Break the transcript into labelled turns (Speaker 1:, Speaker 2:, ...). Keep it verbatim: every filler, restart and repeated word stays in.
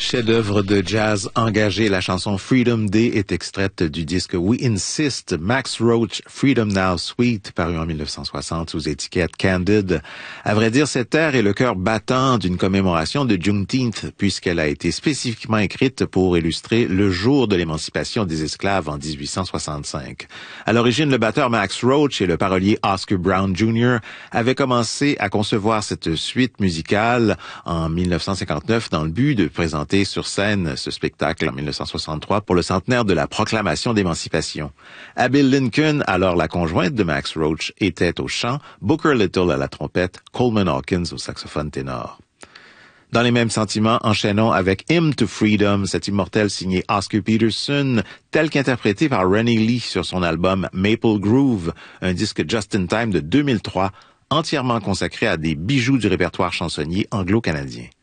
Speaker 1: Chef-d'œuvre de jazz engagé, la chanson Freedom Day est extraite du disque We Insist, Max Roach, Freedom Now Suite, paru en mille neuf cent soixante sous étiquette Candid. À vrai dire, cette air est le cœur battant d'une commémoration de Juneteenth, puisqu'elle a été spécifiquement écrite pour illustrer le jour de l'émancipation des esclaves en dix-huit cent soixante-cinq. À l'origine, le batteur Max Roach et le parolier Oscar Brown junior avaient commencé à concevoir cette suite musicale en mille neuf cent cinquante-neuf dans le but de présenter sur scène ce spectacle en mille neuf cent soixante-trois pour le centenaire de la proclamation d'émancipation. Abil Lincoln, alors la conjointe de Max Roach, était au chant, Booker Little à la trompette, Coleman Hawkins au saxophone ténor. Dans les mêmes sentiments, enchaînons avec Hymn to Freedom, cet immortel signé Oscar Peterson, tel qu'interprété par Ronnie Lee sur son album Maple Groove, un disque Just in Time de deux mille trois, entièrement consacré à des bijoux du répertoire chansonnier anglo-canadien.